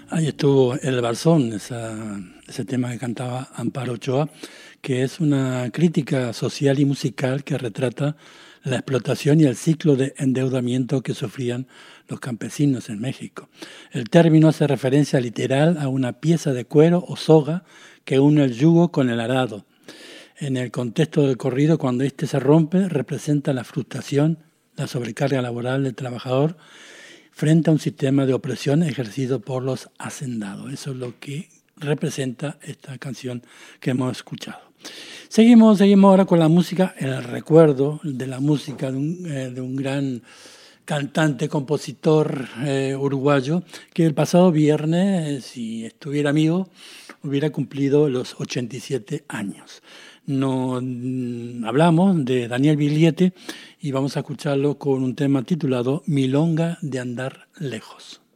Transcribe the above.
Ahí estuvo El Barzón, ese tema que cantaba Amparo Ochoa, que es una crítica social y musical que retrata la explotación y el ciclo de endeudamiento que sufrían los campesinos en México. El término hace referencia literal a una pieza de cuero o soga que une el yugo con el arado. En el contexto del corrido, cuando éste se rompe, representa la frustración, la sobrecarga laboral del trabajador frente a un sistema de opresión ejercido por los hacendados. Eso es lo que representa esta canción que hemos escuchado. Seguimos ahora con la música, el recuerdo de la música de un gran cantante, compositor uruguayo, que el pasado viernes, si estuviera amigo, hubiera cumplido los 87 años. Hablamos de Daniel Vigliete y vamos a escucharlo con un tema titulado Milonga de andar lejos.